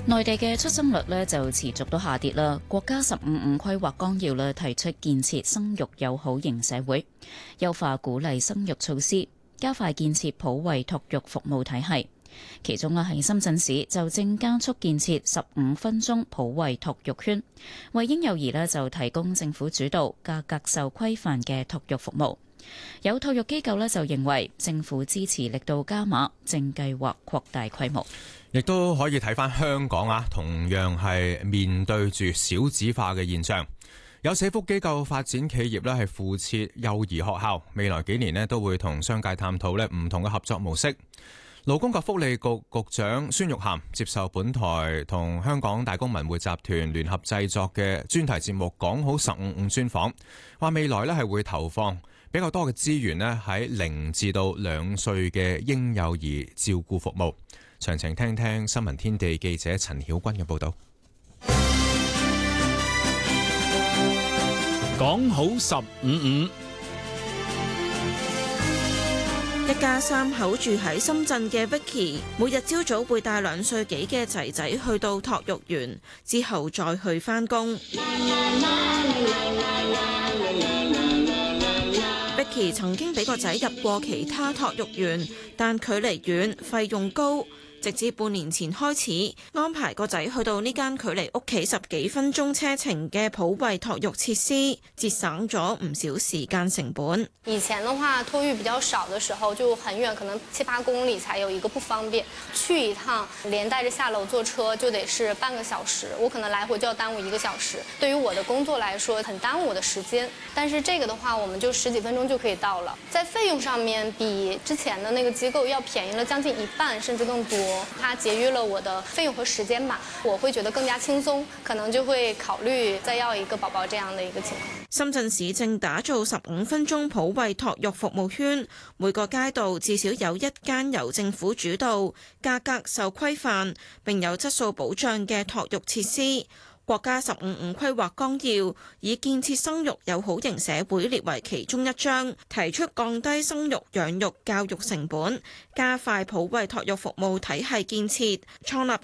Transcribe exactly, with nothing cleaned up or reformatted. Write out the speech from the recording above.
內地嘅出生率呢就持續都下跌啦。國家十五五規劃綱要呢提出建設生育友好型社會，優化鼓勵生育措施，加快建設普惠托育服務體系。其中啊，喺深圳市就正加速建設十五分鐘普惠托育圈，為嬰幼兒呢就提供政府主導、價格受規範嘅托育服務。有托育機構呢就認為政府支持力度加碼，正計劃擴大規模。 亦都可以睇返香港啊，同樣係面對住少子化嘅現象。有社福機構發展企業呢係附設幼兒學校，未來幾年呢都會同商界探討呢唔同嘅合作模式。勞工及福利局局長孫玉菡接受本台同香港大公文匯集團聯合製作嘅專題節目《講好十五五》專訪，話未來呢係會投放比較多嘅資源呢喺零至到兩歲嘅嬰幼兒照顧服務。詳情聽聽新聞天地記者陳曉君嘅報道。 講好十五五。 一家三口住喺深圳嘅 Vicky， 每日朝早會帶兩歲幾嘅仔仔去到托育園，之後再去返工。Vicky 曾經俾個仔入過其他托育園，但距離遠，費用高。直至半年前開始安排個仔去到呢間距離屋企十幾分鐘車程嘅普惠托育設施，節省咗唔少時間成本。 以前的話托育比較少的時候就很遠，可能七八公里才有一個，不方便。去一趟連帶着下樓坐車就得是半個小時，我可能來回就要耽誤一個小時。對於我的工作來說很耽誤我的時間，但是這個的話我們就十幾分鐘就可以到了。在費用上面比之前的那個機構要便宜了將近一半甚至更多。它節約了我的費用和時間嘛，我會覺得更加輕鬆，可能就會考慮再要一個寶寶這樣的一個情況。 深圳市正打造十五分鐘普惠托育服務圈，每個街道至少有一間由政府主導、價格受規範並有質素保障嘅托育設施。國家十五五規劃綱要以建設生育友好型社會列為其中一章，提出降低生育養育教育成本，加快普惠托育服務體系建設，創立